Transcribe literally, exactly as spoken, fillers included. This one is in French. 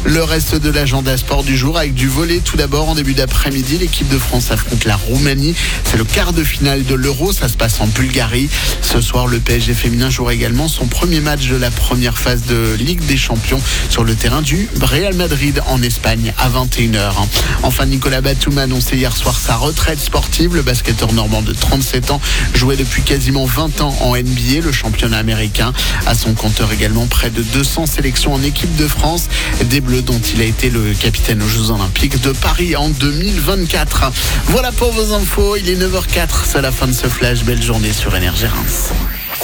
Le reste de l'agenda sport du jour avec du volley. Tout d'abord, en début d'après-midi, l'équipe de France affronte la Roumanie. C'est le quart de finale de l'Euro. Ça se passe en Bulgarie. Ce soir, le P S G féminin jouera également son premier match de la première phase de Ligue des Champions sur le terrain du Real Madrid en Espagne à vingt et une heures. Enfin, Nicolas Batum a annoncé hier soir sa retraite sportive. Le basketteur normand de trente-sept ans jouait depuis quasiment vingt ans en N B A, le championnat américain. À son compteur également près de deux cents sélections en équipe de France. Des Bleus dont il a été le capitaine aux Jeux Olympiques de Paris en deux mille vingt-quatre. Voilà pour vos infos. Il est neuf heures zéro quatre. C'est la fin de ce flash. Belle journée sur Énergie Reims.